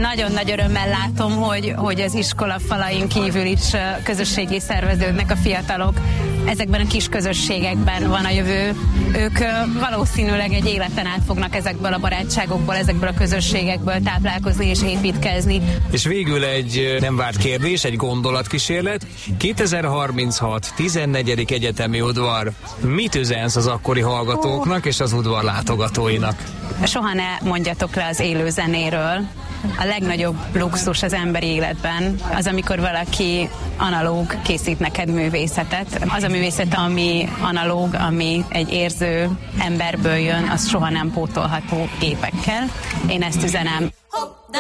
nagyon nagy örömmel látom, hogy az iskola falain kívül is közösségi szerveződnek a fiatalok. Ezekben a kis közösségekben van a jövő. Ők valószínűleg egy életen át fognak ezekből a barátságokból, ezekből a közösségekből táplálkozni és építkezni. És végül egy nem várt kérdés, egy gondolatkísérlet. 2036, 14. egyetemi udvar. Mit üzensz az akkori hallgatóknak és az udvar látogatóinak? Soha ne mondjatok le az élő zenéről. A legnagyobb luxus az emberi életben az, amikor valaki analóg készít neked művészetet. Az a művészet, ami analóg, ami egy érző emberből jön, az soha nem pótolható gépekkel. Én ezt üzenem.